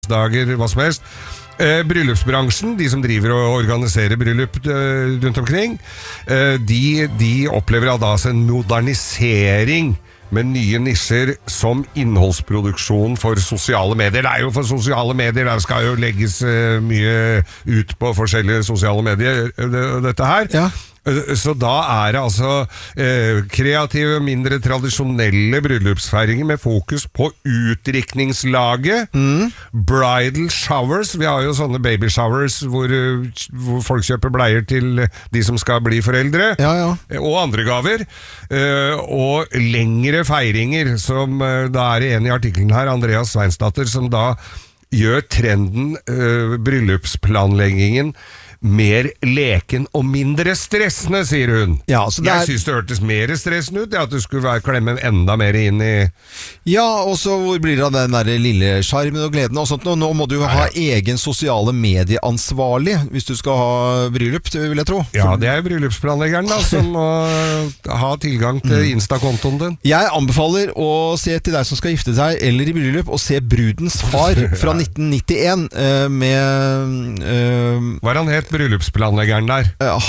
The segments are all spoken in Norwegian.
dager, hva som helst. Bryllupsbransjen, de som driver og organiserer bryllup rundt omkring, de opplever da en modernisering med nye nisjer som innholdsproduksjon for sosiale medier. Det jo for sosiale medier, det skal jo legges mye ut på forskjellige sosiale medier, dette her. Ja. Så da det altså kreative, mindre tradisjonelle bryllupsfeiringer med fokus på utdrikningslaget, bridal showers, vi har jo sånne baby showers hvor folk kjøper bleier til de som skal bli foreldre, og andre gaver, og lengre feiringer, som da en i artikkelen her, Andreas Sveinsdatter, som da gjør trenden bryllupsplanleggingen mer leken og mindre stressende, sier hun. Ja, så jeg synes det hørtes mer stressende ut, at du skulle klemme enda mer inn i... Ja, og så hvor blir det av den der lille skjermen og gleden og sånt? Nå må du ha egen sosiale medieansvarlig hvis du skal ha bryllup, vil jeg tro. Ja, det bryllupsplanleggeren da, som må ha tilgang til Insta-kontoen din. Jeg anbefaler å se til deg som skal gifte seg, eller i bryllup, og se Brudens far fra 1991 med... Hva han het? Bryllupsplanleggeren der.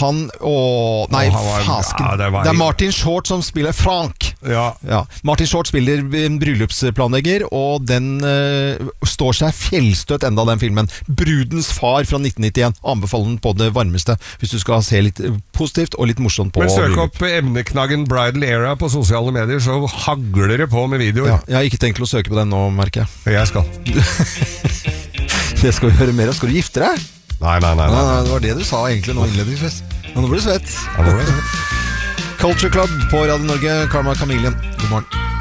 Fasken. Det Martin Short som spiller Frank. Ja. Martin Short spiller bryllupsplanlegger, og den står seg fjellstøtt enda, den filmen. Brudens far fra 1991. Anbefaler den på det varmeste, hvis du skal se litt positivt og litt morsomt på. Men søk opp emneknaggen Bridal Era på sosiale medier, så hagler det på med videoer. Ja, jeg har ikke tenkt å søke på den nå, merker jeg. Jeg skal. Det skal vi høre mer av. Skal du gifte deg? Nei. Det var det du sa egentlig nå innledningsvis. Nå ble du svett. Culture Club på Radio Norge, Karma Chameleon. God morgen.